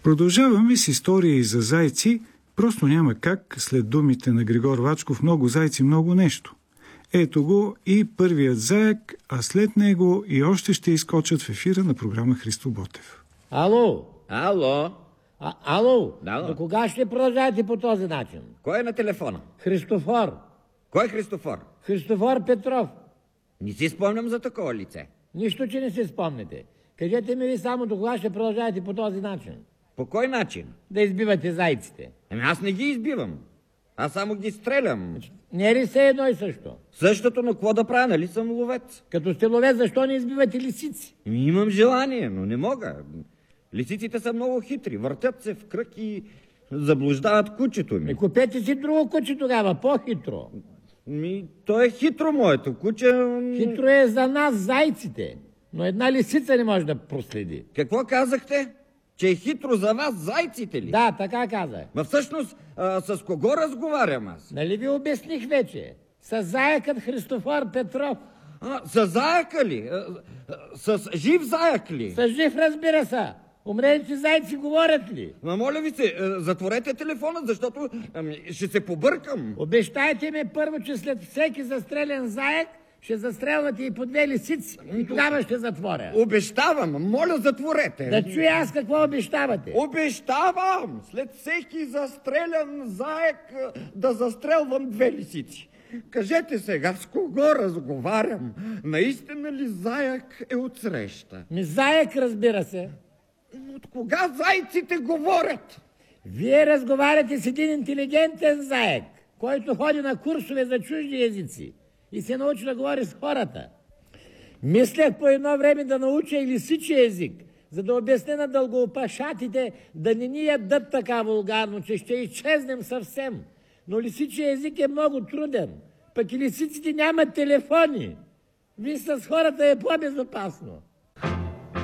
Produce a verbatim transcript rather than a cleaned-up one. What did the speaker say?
Продължаваме с истории за зайци, просто няма как след думите на Григор Вачков много зайци, много нещо. Ето го и първият заек, а след него и още ще изкочат в ефира на програма Христо Ботев. Ало! Ало? А, ало! Да, До кога ще продължавате по този начин? Кой е на телефона? Христофор. Кой е Христофор? Христофор Петров. Не си спомням за такова лице. Нищо, че не си спомнете. Кажете ми ви само до кога ще продължавате по този начин. По кой начин? Да избивате зайците. Ами аз не ги избивам. Аз само ги стрелям. Не е ли се едно и също? Същото, но какво да правя, нали съм ловец? Като сте ловец, защо не избивате лисици? Ами имам желание, но не мога. Лисиците са много хитри, въртят се в кръг и заблуждават кучето ми. Не купете си друго куче тогава, по-хитро. Ми, то е хитро моето куче. Хитро е за нас, зайците, но една лисица не може да проследи. Какво казахте? Че е хитро за вас зайците ли? Да, така казах. Ма всъщност, а, с кого разговарям аз? Нали ви обясних вече? С заекът Христофор Петров. А, с заека ли? А, а, с жив заек ли? С жив, разбира се. Умрените зайци говорят ли? Ма моля ви се, затворете телефона, защото ами, ще се побъркам. Обещайте ми първо, че след всеки застрелен заек ще застрелвате и по две лисици и тогава ще затворя. Обещавам, моля затворете. Да чуя аз какво обещавате. Обещавам, след всеки застрелян заек да застрелвам две лисици. Кажете сега, с кого разговарям? Наистина ли заек е отсреща? Ми заек, разбира се. От кога зайците говорят? Вие разговаряте с един интелигентен заек, който ходи на курсове за чужди езици и се научи да говори с хората. Мислех по едно време да науча и лисичи език, за да обясня на дългоопашатите да не ни ядат така вулгарно, че ще изчезнем съвсем. Но лисичи език е много труден, пък и лисиците нямат телефони. Вие с хората е по-безопасно.